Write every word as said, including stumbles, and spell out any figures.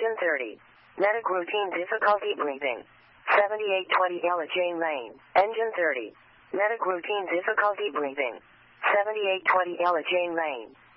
Engine thirty. Medic routine difficulty breathing. seventy-eight twenty Ella Jane Lane. Engine thirty. Medic routine difficulty breathing. seventy-eight twenty Ella Jane Lane.